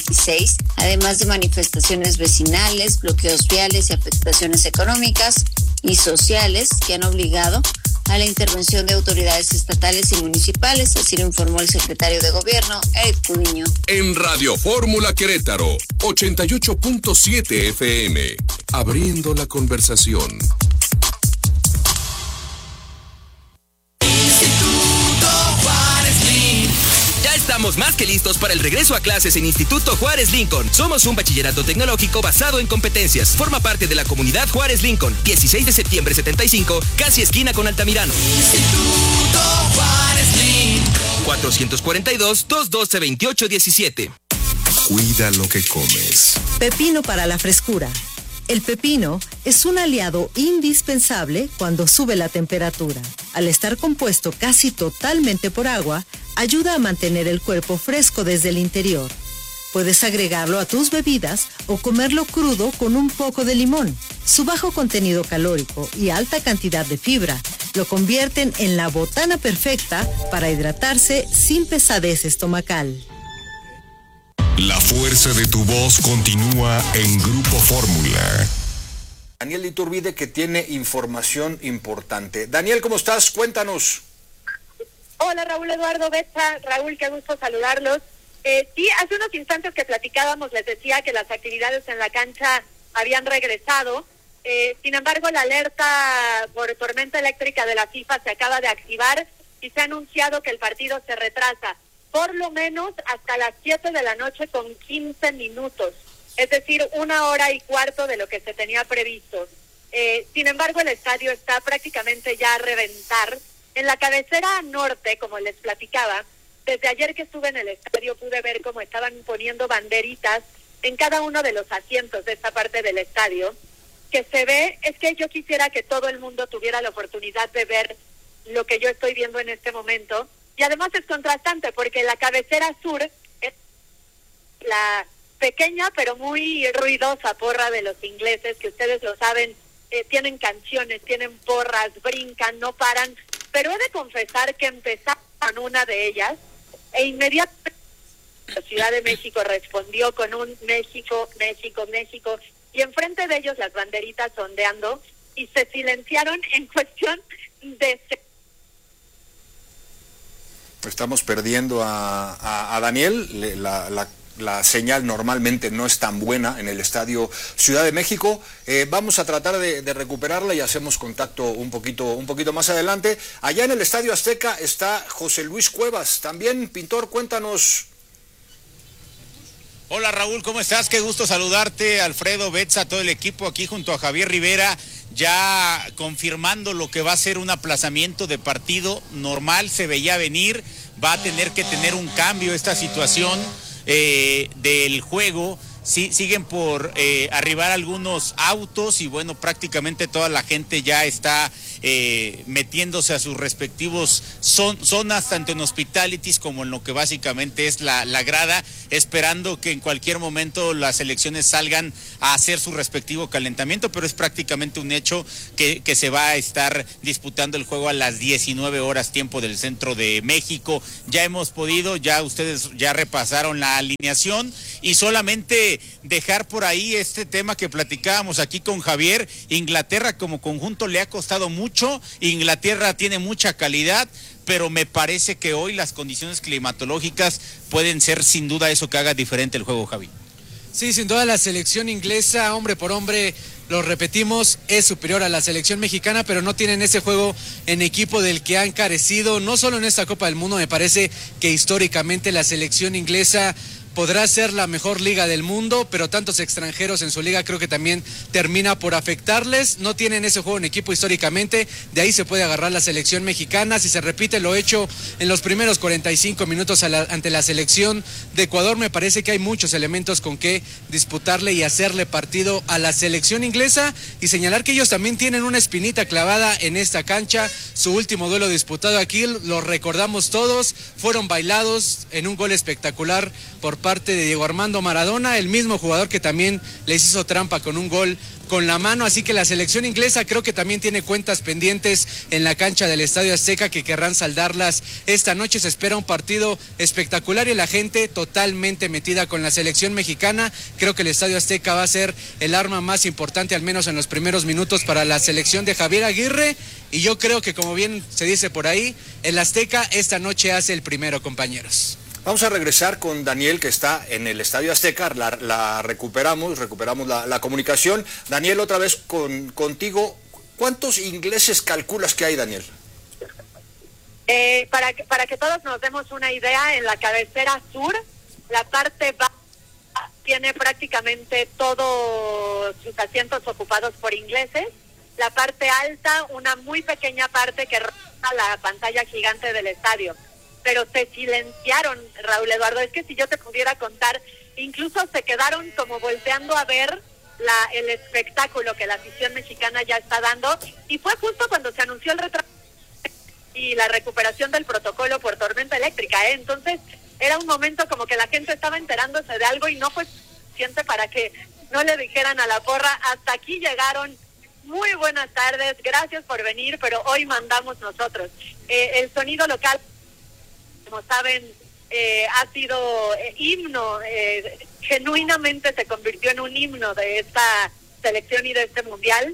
2016, además de manifestaciones vecinales, bloqueos viales y afectaciones económicas y sociales que han obligado a la intervención de autoridades estatales y municipales, así lo informó el secretario de Gobierno, Eric Cudiño. En Radio Fórmula Querétaro, 88.7 FM, abriendo la conversación. Estamos más que listos para el regreso a clases en Instituto Juárez Lincoln. Somos un bachillerato tecnológico basado en competencias. Forma parte de la comunidad Juárez Lincoln. 16 de septiembre 75, casi esquina con Altamirano. Instituto Juárez Lincoln. 442-212-2817. Cuida lo que comes. Pepino para la frescura. El pepino es un aliado indispensable cuando sube la temperatura. Al estar compuesto casi totalmente por agua, ayuda a mantener el cuerpo fresco desde el interior. Puedes agregarlo a tus bebidas o comerlo crudo con un poco de limón. Su bajo contenido calórico y alta cantidad de fibra lo convierten en la botana perfecta para hidratarse sin pesadez estomacal. La fuerza de tu voz continúa en Grupo Fórmula. Daniel Iturbide, que tiene información importante. Daniel, ¿cómo estás? Cuéntanos. Hola, Raúl Eduardo Betsa. Raúl, qué gusto saludarlos. Sí, hace unos instantes que platicábamos, les decía que las actividades en la cancha habían regresado. Sin embargo, la alerta por tormenta eléctrica de la FIFA se acaba de activar y se ha anunciado que el partido se retrasa por lo menos hasta las 7 de la noche con 15 minutos, es decir, 1 hora y cuarto de lo que se tenía previsto. Sin embargo, el estadio está prácticamente ya a reventar. En la cabecera norte, como les platicaba, desde ayer que estuve en el estadio pude ver cómo estaban poniendo banderitas en cada uno de los asientos de esta parte del estadio, que se ve, es que yo quisiera que todo el mundo tuviera la oportunidad de ver lo que yo estoy viendo en este momento. Y además es contrastante porque la cabecera sur es la pequeña pero muy ruidosa porra de los ingleses, que ustedes lo saben, tienen canciones, tienen porras, brincan, no paran, pero he de confesar que empezaron una de ellas e inmediatamente la Ciudad de México respondió con un México, México, México, y enfrente de ellos las banderitas ondeando y se silenciaron en cuestión de... Estamos perdiendo a Daniel. La señal normalmente no es tan buena en el Estadio Ciudad de México. Vamos a tratar de recuperarla y hacemos contacto un poquito más adelante. Allá en el Estadio Azteca está José Luis Cuevas. También, pintor, cuéntanos. Hola Raúl, ¿cómo estás? Qué gusto saludarte, Alfredo, Betsa, todo el equipo aquí junto a Javier Rivera, ya confirmando lo que va a ser un aplazamiento de partido normal, se veía venir, va a tener que tener un cambio esta situación del juego. Sí, siguen por arribar algunos autos y bueno, prácticamente toda la gente ya está metiéndose a sus respectivos zonas, tanto en hospitalities como en lo que básicamente es la grada, esperando que en cualquier momento las selecciones salgan a hacer su respectivo calentamiento, pero es prácticamente un hecho que se va a estar disputando el juego a las 19 horas tiempo del centro de México. Ya hemos podido, ya ustedes ya repasaron la alineación y solamente dejar por ahí este tema que platicábamos aquí con Javier. Inglaterra como conjunto le ha costado mucho, Inglaterra tiene mucha calidad, pero me parece que hoy las condiciones climatológicas pueden ser sin duda eso que haga diferente el juego, Javi. Sí, sin duda la selección inglesa, hombre por hombre, lo repetimos, es superior a la selección mexicana, pero no tienen ese juego en equipo del que han carecido, no solo en esta Copa del Mundo. Me parece que históricamente la selección inglesa podrá ser la mejor liga del mundo, pero tantos extranjeros en su liga creo que también termina por afectarles. No tienen ese juego en equipo históricamente, de ahí se puede agarrar la selección mexicana. Si se repite lo hecho en los primeros 45 minutos ante la selección de Ecuador, me parece que hay muchos elementos con que disputarle y hacerle partido a la selección inglesa, y señalar que ellos también tienen una espinita clavada en esta cancha. Su último duelo disputado aquí, lo recordamos todos, fueron bailados en un gol espectacular por parte de Diego Armando Maradona, el mismo jugador que también les hizo trampa con un gol con la mano, así que la selección inglesa creo que también tiene cuentas pendientes en la cancha del Estadio Azteca que querrán saldarlas esta noche. Se espera un partido espectacular y la gente totalmente metida con la selección mexicana. Creo que el Estadio Azteca va a ser el arma más importante, al menos en los primeros minutos, para la selección de Javier Aguirre, y yo creo que, como bien se dice por ahí, el Azteca esta noche hace el primero, compañeros. Vamos a regresar con Daniel, que está en el Estadio Azteca. La recuperamos la comunicación. Daniel, otra vez contigo. ¿Cuántos ingleses calculas que hay, Daniel? Para que todos nos demos una idea, en la cabecera sur, la parte baja tiene prácticamente todos sus asientos ocupados por ingleses. La parte alta, una muy pequeña parte que roza la pantalla gigante del estadio. Pero se silenciaron, Raúl Eduardo. Es que si yo te pudiera contar, incluso se quedaron como volteando a ver el espectáculo que la afición mexicana ya está dando, y fue justo cuando se anunció el retraso y la recuperación del protocolo por tormenta eléctrica, Entonces era un momento como que la gente estaba enterándose de algo y no fue suficiente para que no le dijeran a la porra: hasta aquí llegaron, muy buenas tardes, gracias por venir, pero hoy mandamos nosotros. El sonido local, como saben, ha sido himno, genuinamente se convirtió en un himno de esta selección y de este mundial,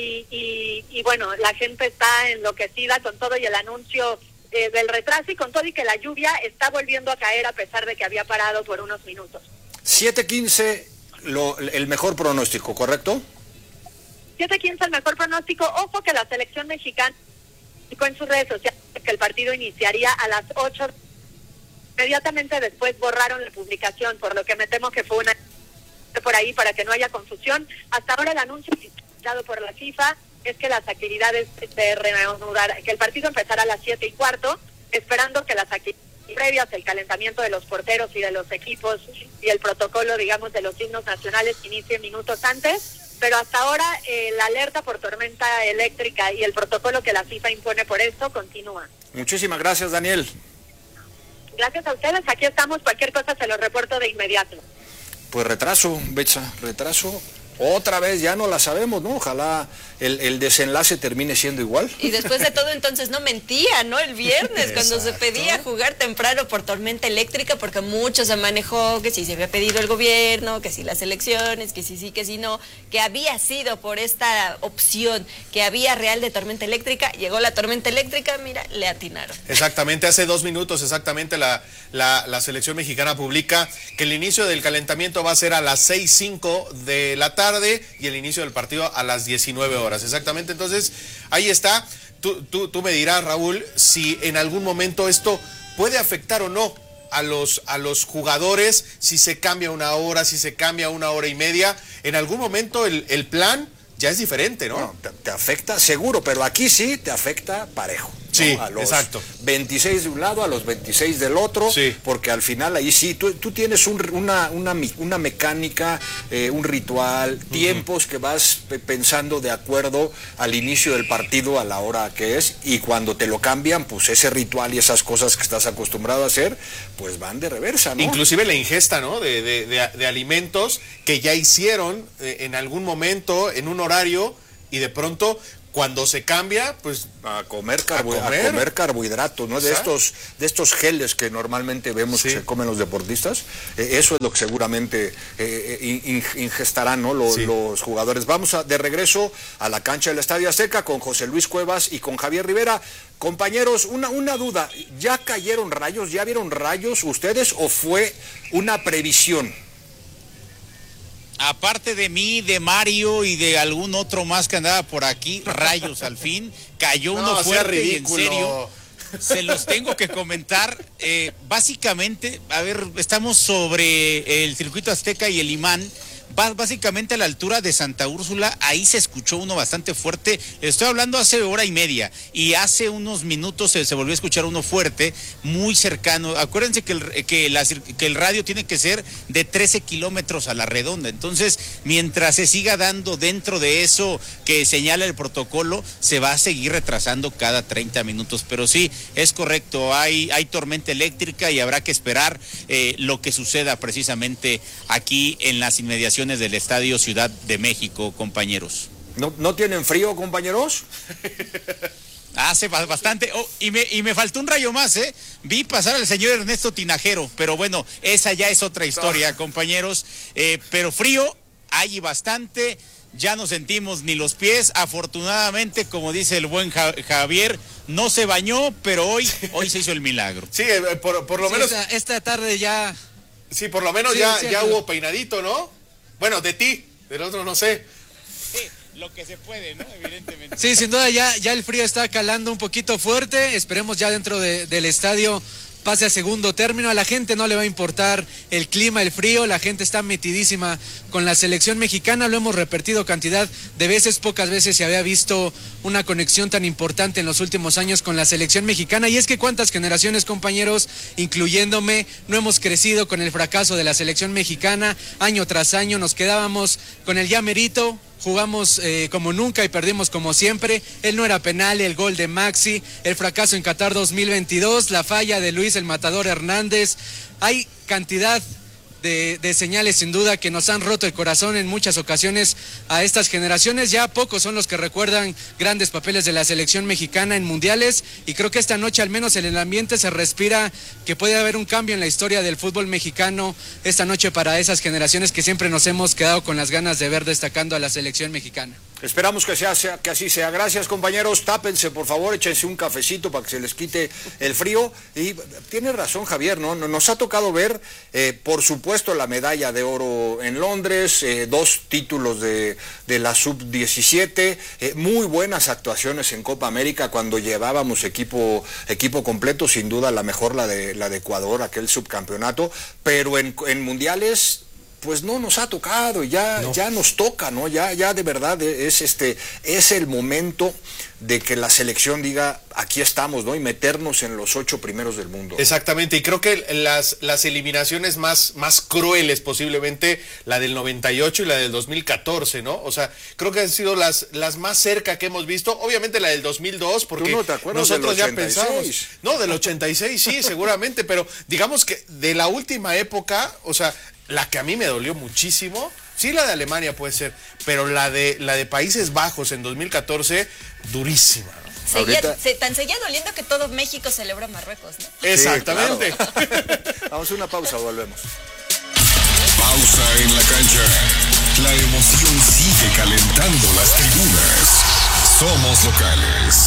y bueno, la gente está enloquecida con todo y el anuncio del retraso, y con todo y que la lluvia está volviendo a caer a pesar de que había parado por unos minutos. 7:15, el mejor pronóstico, ¿correcto? 7:15 el mejor pronóstico. Ojo que la selección mexicana publicó en sus redes sociales que el partido iniciaría a las 8. Inmediatamente después borraron la publicación, por lo que me temo que fue una por ahí para que no haya confusión. Hasta ahora el anuncio dado por la FIFA es que las actividades se reanudarán, que el partido empezará a las 7:15, esperando que las actividades previas, el calentamiento de los porteros y de los equipos y el protocolo, digamos, de los himnos nacionales inicien minutos antes. Pero hasta ahora la alerta por tormenta eléctrica y el protocolo que la FIFA impone por esto continúa. Muchísimas gracias, Daniel. Gracias a ustedes, aquí estamos, cualquier cosa se lo reporto de inmediato. Pues retraso, Betsa, retraso. Otra vez, ya no la sabemos, ¿no? Ojalá el desenlace termine siendo igual. Y después de todo, entonces no mentía, ¿no? El viernes, cuando se pedía jugar temprano por tormenta eléctrica, porque mucho se manejó que si se había pedido el gobierno, que si las elecciones, que si sí, que si no, que había sido por esta opción que había real de tormenta eléctrica. Llegó la tormenta eléctrica, mira, le atinaron. Exactamente, hace 2 minutos exactamente la selección mexicana publica que el inicio del calentamiento va a ser a las 6:05 de la tarde y el inicio del partido a las 19 horas. Exactamente, entonces ahí está. Tú me dirás, Raúl, si en algún momento esto puede afectar o no a los jugadores, si se cambia una hora, si se cambia 1 hora y media. En algún momento el plan ya es diferente, ¿no? Bueno, te afecta seguro, pero aquí sí te afecta parejo. Sí, ¿no? A los exacto. 26 de un lado, a los 26 del otro, sí. Porque al final ahí sí, tú tienes una mecánica, un ritual, tiempos que vas pensando de acuerdo al inicio del partido, a la hora que es, y cuando te lo cambian, pues ese ritual y esas cosas que estás acostumbrado a hacer, pues van de reversa, ¿no? Inclusive la ingesta, ¿no? De alimentos que ya hicieron en algún momento, en un horario, y de pronto cuando se cambia, pues a comer carbohidratos, ¿no? De estos geles que normalmente vemos que se comen los deportistas. Eso es lo que seguramente ingestarán, ¿no? Los jugadores. Vamos de regreso a la cancha del Estadio Azteca con José Luis Cuevas y con Javier Rivera. Compañeros, una duda, ¿ya cayeron rayos? ¿Ya vieron rayos ustedes o fue una previsión? Aparte de mí, de Mario y de algún otro más que andaba por aquí, rayos al fin, cayó uno fuerte y en serio, se los tengo que comentar. Básicamente, a ver, estamos sobre el circuito Azteca y el Imán, básicamente a la altura de Santa Úrsula. Ahí se escuchó uno bastante fuerte. Estoy hablando hace 1 hora y media, y hace unos minutos se volvió a escuchar uno fuerte, muy cercano. Acuérdense que el radio tiene que ser de 13 kilómetros a la redonda. Entonces, mientras se siga dando dentro de eso que señala el protocolo, se va a seguir retrasando cada 30 minutos. Pero sí, es correcto, hay tormenta eléctrica y habrá que esperar lo que suceda precisamente aquí en las inmediaciones instalaciones del Estadio Ciudad de México, compañeros. ¿No tienen frío, compañeros? Hace bastante, y me faltó un rayo más, vi pasar al señor Ernesto Tinajero, pero bueno, esa ya es otra historia, compañeros, pero frío hay bastante, ya no sentimos ni los pies, afortunadamente, como dice el buen Javier, no se bañó, pero hoy se hizo el milagro. Sí, por lo menos... Esta tarde ya... Sí, por lo menos ya hubo peinadito, ¿no? Bueno, de ti, del otro no sé. Sí, lo que se puede, ¿no? Evidentemente. Sí, sin duda ya el frío está calando un poquito fuerte. Esperemos ya dentro del estadio pase a segundo término. A la gente no le va a importar el clima, el frío. La gente está metidísima con la selección mexicana. Lo hemos repetido cantidad de veces. Pocas veces se había visto una conexión tan importante en los últimos años con la selección mexicana. Y es que cuántas generaciones, compañeros, incluyéndome, no hemos crecido con el fracaso de la selección mexicana. Año tras año nos quedábamos con el ya merito. Jugamos como nunca y perdimos como siempre. Él no era penal, el gol de Maxi, el fracaso en Qatar 2022, la falla de Luis el Matador Hernández. Hay cantidad de señales sin duda que nos han roto el corazón en muchas ocasiones a estas generaciones. Ya pocos son los que recuerdan grandes papeles de la selección mexicana en mundiales, y creo que esta noche al menos en el ambiente se respira que puede haber un cambio en la historia del fútbol mexicano esta noche para esas generaciones que siempre nos hemos quedado con las ganas de ver destacando a la selección mexicana. Esperamos que así sea. Gracias, compañeros. Tápense, por favor, échense un cafecito para que se les quite el frío. Y tiene razón, Javier, ¿no? Nos ha tocado ver, por supuesto, la medalla de oro en Londres, 2 títulos de la sub-17, muy buenas actuaciones en Copa América cuando llevábamos equipo completo, sin duda la mejor la de Ecuador, aquel subcampeonato, pero en mundiales pues no nos ha tocado, ya nos toca, ¿no? Ya de verdad es el momento de que la selección diga, aquí estamos, ¿no? Y meternos en los 8 primeros del mundo. Exactamente, y creo que las eliminaciones más crueles posiblemente, la del 98 y la del 2014, ¿no? O sea, creo que han sido las más cerca que hemos visto. Obviamente la del 2002, porque ¿tú no te acuerdas nosotros del 86? Ya pensamos. No, del 86 sí, seguramente, pero digamos que de la última época, o sea, la que a mí me dolió muchísimo, sí, la de Alemania puede ser, pero la de Países Bajos en 2014, durísima, ¿no? Tan seguía doliendo que todo México celebra Marruecos, ¿no? Exactamente. Sí, claro. Vamos a una pausa, volvemos. Pausa en la cancha. La emoción sigue calentando las tribunas. Somos locales.